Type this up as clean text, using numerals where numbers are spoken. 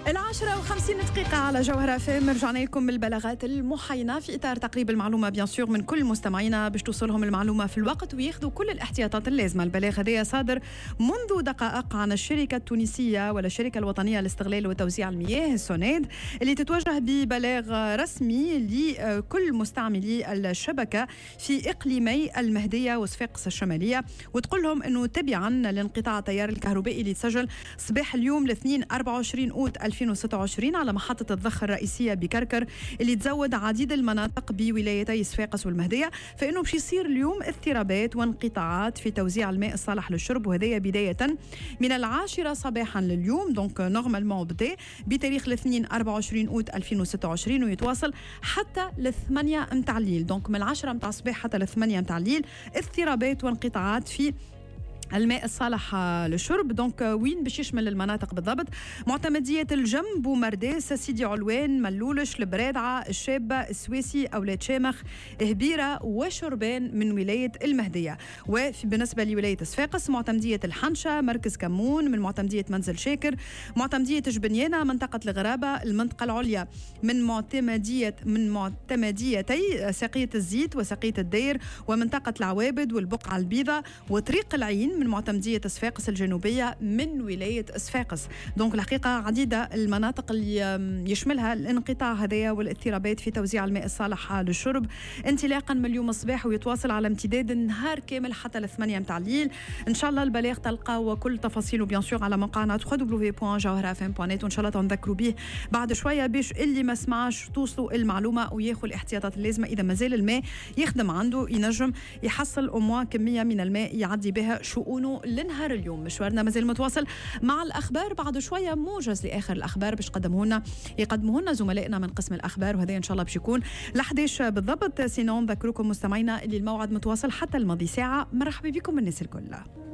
10:50 على جوهرة فام. رجعنا لكم بالبلاغات المحينة في إطار تقريب المعلومة بيان سور من كل مستمعينا باش توصلهم المعلومة في الوقت وياخذوا كل الاحتياطات اللازمة. البلاغ هذا صادر منذ دقائق عن الشركة التونسية ولا الشركة الوطنية لاستغلال وتوزيع المياه السوناد، اللي تتوجه ببلاغ رسمي لكل مستعملي الشبكة في إقليمي المهدية وصفاقس الشمالية، وتقول لهم أنه تبعا لانقطاع التيار الكهربائي اللي تسجل صباح اليوم الاثنين 24 أوت 2026 على محطة الضخ الرئيسية بكركر اللي تزود عديد المناطق بولايتي صفاقس والمهدية، فإنه باش يصير اليوم اضطرابات وانقطاعات في توزيع الماء الصالح للشرب، وهذا بداية من 10 صباحا لليوم دونك نورمالمون بدا بتاريخ الاثنين 24 أوت 2026 ويتواصل حتى ل8 متاع الليل، دونك من 10 متاع الصباح حتى ل8 متاع الليل اضطرابات وانقطاعات في الماء الصالح للشرب. دونك وين باش يشمل المناطق بالضبط؟ معتمدية الجنب ومرداس، سيدي علوان، ملولش، البرادعة، الشابة، السويسي، أولاد شامخ، هبيرة وشربان من ولاية المهدية. وبالنسبة لولاية صفاقس معتمدية الحنشة، مركز كمون، من معتمدية منزل شاكر، معتمدية جبنيانة، منطقة الغرابة، المنطقة العليا من معتمديتي ساقية الزيت وساقية الدير ومنطقة العوابد والبقعة البيضاء وطريق العين من معتمدية صفاقس الجنوبية من ولاية صفاقس. دونك الحقيقة عديدة المناطق اللي يشملها الانقطاع هذايا والاضطرابات في توزيع الماء الصالح للشرب انطلاقا من اليوم الصباح ويتواصل على امتداد النهار كامل حتى ل8 متاع الليل. ان شاء الله البلاغ تلقاو كل تفاصيله بيان سور على موقعنا www.jawharafm.net، وان شاء الله تنذكروا به بعد شوية باش اللي ما سمعش توصلوا المعلومة وياخذ الاحتياطات اللازمة. اذا مازال الماء يخدم عنده ينجم يحصل أو كمية من الماء يعدي بها شؤونه لنهار اليوم. مشوارنا مازال متواصل مع الأخبار، بعد شوية موجز لآخر الأخبار باش يقدموه لنا زملائنا من قسم الأخبار، وهذا إن شاء الله باش يكون ل11 بالضبط. سينون نذكركم مستمعينا اللي الموعد متواصل حتى الماضي ساعة. مرحبا بكم الناس الكل.